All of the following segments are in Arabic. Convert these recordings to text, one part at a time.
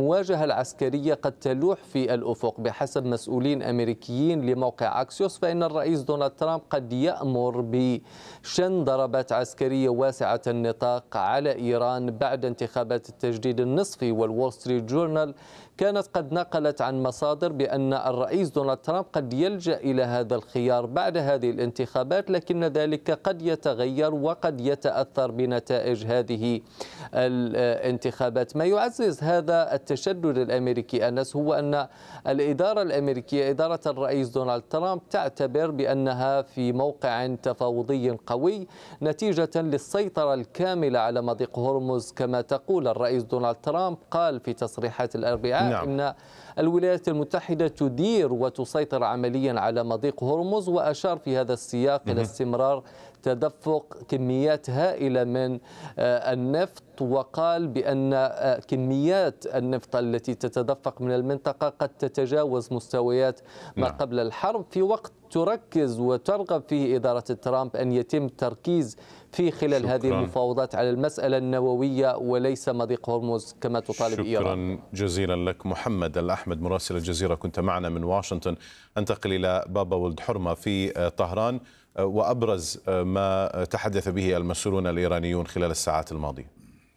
المواجهة العسكرية قد تلوح في الأفق. بحسب مسؤولين أمريكيين لموقع أكسيوس، فإن الرئيس دونالد ترامب قد يأمر بشن ضربات عسكرية واسعة النطاق على إيران بعد انتخابات التجديد النصفي. والوول ستريت جورنال كانت قد نقلت عن مصادر بأن الرئيس دونالد ترامب قد يلجأ إلى هذا الخيار بعد هذه الانتخابات، لكن ذلك قد يتغير وقد يتأثر بنتائج هذه الانتخابات. ما يعزز هذا التشدد الأمريكي أنس هو أن الإدارة الأمريكية، إدارة الرئيس دونالد ترامب، تعتبر بأنها في موقع تفاوضي قوي نتيجة للسيطرة الكاملة على مضيق هرمز. كما تقول الرئيس دونالد ترامب، قال في تصريحات الأربعاء إن الولايات المتحدة تدير وتسيطر عمليا على مضيق هرمز، وأشار في هذا السياق إلى استمرار تدفق كميات هائلة من النفط، وقال بأن كميات النفط التي تتدفق من المنطقة قد تتجاوز مستويات ما قبل الحرب، في وقت تركز وترغب فيه إدارة ترامب أن يتم التركيز في خلال هذه المفاوضات على المسألة النووية وليس مضيق هرمز كما تطالب إيران. شكرا جزيلا لك محمد الأحمد مراسل الجزيرة، كنت معنا من واشنطن. أنتقل إلى بابا ولد حرمة في طهران، وأبرز ما تحدث به المسؤولون الإيرانيون خلال الساعات الماضية.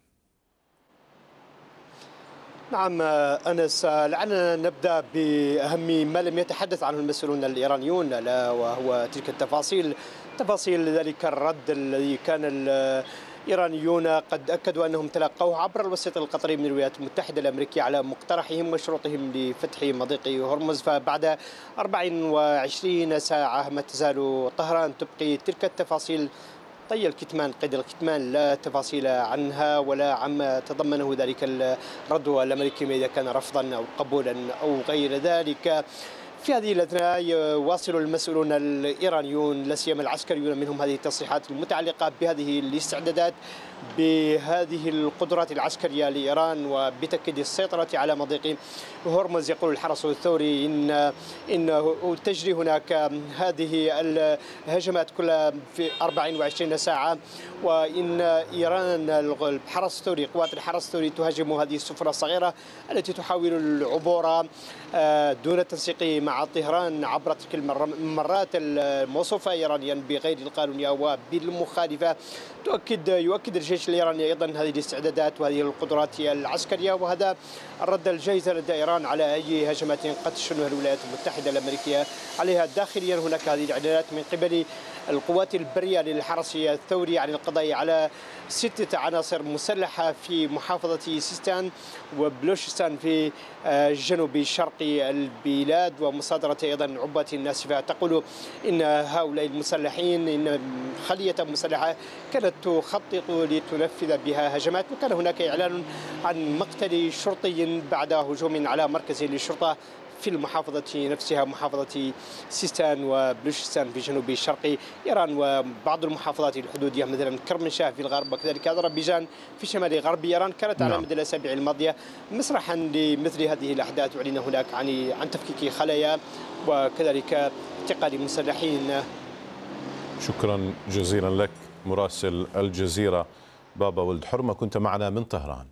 نعم أنس، لعلنا نبدأ بأهم ما لم يتحدث عنه المسؤولون الإيرانيون، لا وهو تلك تفاصيل ذلك الرد الذي كان الإيرانيون قد أكدوا أنهم تلقوه عبر الوسيط القطري من الولايات المتحدة الأمريكية على مقترحهم وشروطهم لفتح مضيق هرمز. فبعد 24 ساعة ما تزال طهران تبقي تلك التفاصيل طي الكتمان، قيد الكتمان، لا تفاصيل عنها ولا عما تضمنه ذلك الرد الأمريكي إذا كان رفضا أو قبولا أو غير ذلك. في هذه الأثناء يواصل المسؤولون الإيرانيون لا سيما العسكريون منهم هذه التصريحات المتعلقة بهذه الاستعدادات، بهذه القدرات العسكرية لإيران وبتأكيد السيطرة على مضيق هرمز. يقول الحرس الثوري إن تجري هناك هذه الهجمات كل في 24 ساعة، وإن إيران الحرس الثوري، قوات الحرس الثوري تهاجم هذه السفن الصغيرة التي تحاول العبور دون تنسيق مع طهران عبر تلك الممرات الموصوفة إيرانيا بغير القانونية وبالمخالفة. يؤكد الجيش الإيراني أيضا هذه الاستعدادات وهذه القدرات العسكرية، وهذا الرد الجيد لدى إيران على أي هجمات قد تشنها الولايات المتحدة الأمريكية عليها داخليا. هناك هذه الإعلانات من قبل القوات البرية للحرس الثوري عن القضاء على 6 عناصر مسلحة في محافظة سيستان وبلوشستان في جنوب شرق البلاد، ومصادرة أيضا عبوات ناسفة. تقول إن هؤلاء المسلحين، إن خلية مسلحة كانت تخطط لتنفذ بها هجمات، وكان هناك إعلان عن مقتل شرطي بعد هجوم على مركز للشرطة في المحافظة نفسها، محافظة سيستان وبلوشستان في جنوب شرق إيران، وبعض المحافظات الحدودية مثلا كرمنشاه في الغرب، وكذلك أذربيجان في شمال غرب إيران كانت على مدى الأسابيع الماضية مسرحا لمثل هذه الأحداث. أعلن هناك عن تفكيك خلايا وكذلك اعتقال مسلحين. شكرا جزيلا لك مراسل الجزيرة بابا ولد حرمة، كنت معنا من طهران.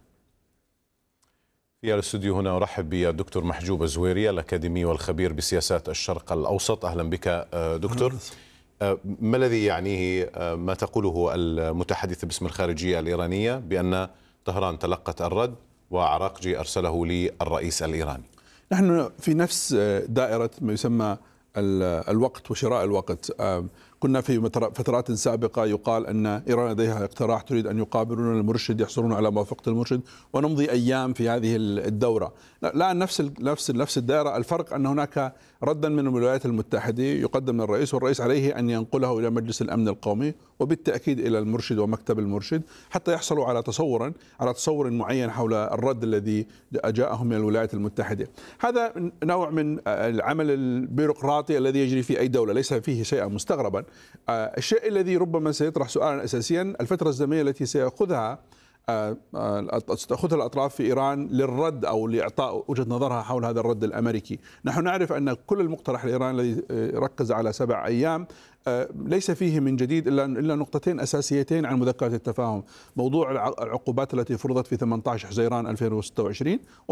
في الاستوديو هنا أرحب بالدكتور محجوب الزويري الأكاديمي والخبير بسياسات الشرق الأوسط. أهلا بك دكتور. ما الذي يعنيه ما تقوله المتحدث باسم الخارجية الإيرانية بأن طهران تلقت الرد وعراقجي أرسله للرئيس الإيراني؟ نحن في نفس دائرة ما يسمى الوقت وشراء الوقت. كنا في فترات سابقة يقال أن إيران لديها اقتراح تريد أن يقابلون المرشد، يحصلون على موافقة المرشد ونمضي أيام في هذه الدورة. لا، نفس الدائرة. الفرق أن هناك ردا من الولايات المتحدة يقدم للرئيس، والرئيس عليه أن ينقله إلى مجلس الأمن القومي وبالتأكيد إلى المرشد ومكتب المرشد حتى يحصلوا على تصور معين حول الرد الذي جاءهم من الولايات المتحدة. هذا نوع من العمل البيروقراطي الذي يجري في أي دولة، ليس فيه شيئا مستغربا. الشيء الذي ربما سيطرح سؤالا أساسيا الفترة الزمنية التي سيأخذها الأطراف في إيران للرد أو لإعطاء وجهة نظرها حول هذا الرد الأمريكي. نحن نعرف أن كل المقترح الإيراني الذي ركز على 7 أيام ليس فيه من جديد إلا نقطتين أساسيتين عن مذكرة التفاهم: موضوع العقوبات التي فرضت في 18 حزيران 2026